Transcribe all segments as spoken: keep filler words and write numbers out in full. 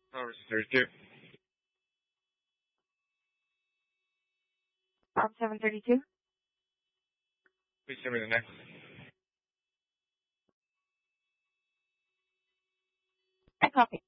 Over thirty-two. Arm seven thirty-two. Please send me the next. I copy.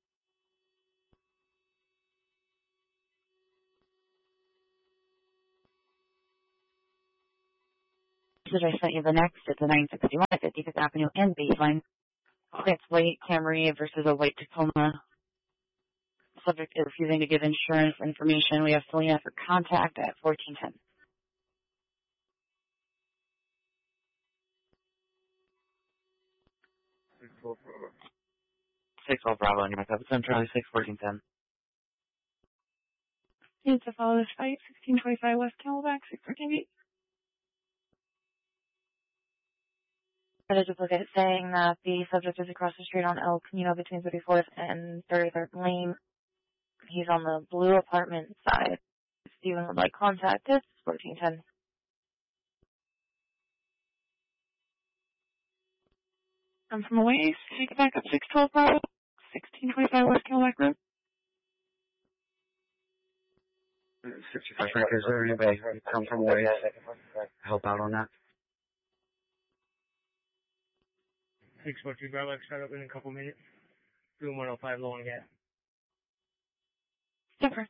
So I sent you the next. It's a nine sixty-one at fifty-fifth Avenue and Baseline. It's white Camry versus a white Tacoma. Subject is refusing to give insurance information. We have Selena for contact at fourteen ten. six twelve Bravo, and you're back up. It's Charlie six fourteen ten. Need to follow this fight, sixteen twenty-five West Camelback, six fourteen eight. I just look at it saying that the subject is across the street on El Camino between thirty-fourth and thirty-third Lane. He's on the blue apartment side. Steven would like contact. It's fourteen ten. I'm from away. Take it back up six twelve Bravo, sixteen twenty-five West Camelback Road. sixty-five Frank, is there anybody who come from away help out on that? six four two Bravo, start up in a couple minutes. Room one oh five, low on gas. Different.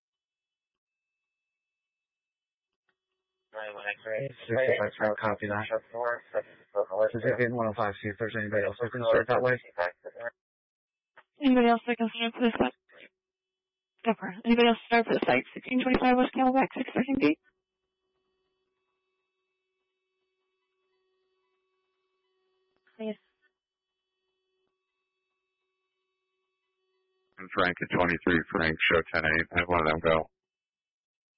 sixty-five Frank, copy that. Is it in one oh five, see if there's anybody else who can start that way? Anybody else that can start for this site? Different. Anybody else start for the site? sixteen twenty-five West Camelback, six thirteen B. Please. And Frank at twenty-three, Frank, show ten eight. Have one of them go.